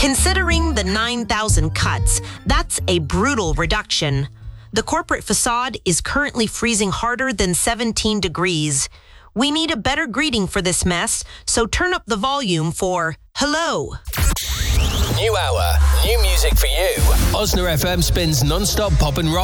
Considering the 9,000 cuts, that's a brutal reduction. The corporate facade is currently freezing harder than 17 degrees. We need a better greeting for this mess, so turn up the volume for hello. New hour, new music for you. Osna FM spins non-stop pop and rock.